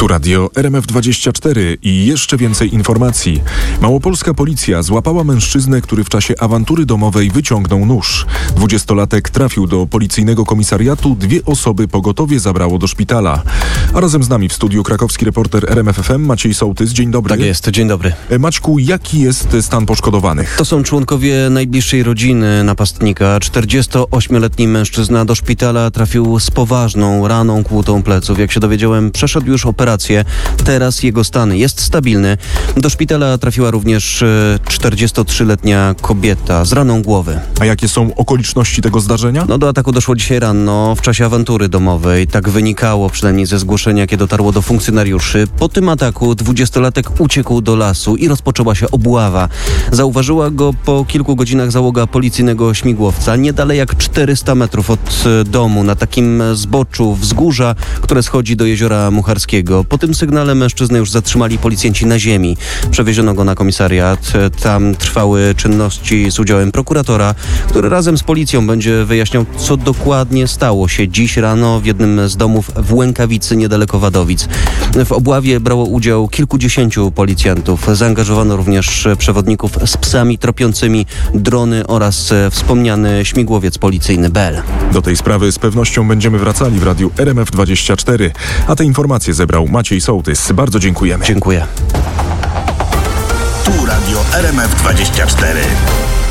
Tu radio RMF24 i jeszcze więcej informacji. Małopolska policja złapała mężczyznę, który w czasie awantury domowej wyciągnął nóż. 20-latek trafił do policyjnego komisariatu, 2 osoby pogotowie zabrało do szpitala. A razem z nami w studiu krakowski reporter RMF FM Maciej Sołtys. Dzień dobry. Tak jest, dzień dobry. Maćku, jaki jest stan poszkodowanych? To są członkowie najbliższej rodziny napastnika. 48-letni mężczyzna do szpitala trafił z poważną raną kłutą pleców. Jak się dowiedziałem, przeszedł już operację. Teraz jego stan jest stabilny. Do szpitala trafiła również 43-letnia kobieta z raną głowy. A jakie są okoliczności tego zdarzenia? Do ataku doszło dzisiaj rano w czasie awantury domowej. Tak wynikało przynajmniej ze zgłoszenia, jakie dotarło do funkcjonariuszy. Po tym ataku 20-latek uciekł do lasu i rozpoczęła się obława. Zauważyła go po kilku godzinach załoga policyjnego śmigłowca. Nie dalej jak 400 metrów od domu, na takim zboczu wzgórza, które schodzi do jeziora Mucharskiego. Po tym sygnale mężczyznę już zatrzymali policjanci na ziemi. Przewieziono go na komisariat. Tam trwały czynności z udziałem prokuratora, który razem z policją będzie wyjaśniał, co dokładnie stało się dziś rano w jednym z domów w Łękawicy, niedaleko Wadowic. W obławie brało udział kilkudziesięciu policjantów. Zaangażowano również przewodników z psami tropiącymi, drony oraz wspomniany śmigłowiec policyjny Bell. Do tej sprawy z pewnością będziemy wracali w radiu RMF24. A te informacje zebrał Maciej Sołtys. Bardzo dziękujemy. Dziękuję. Tu radio RMF24.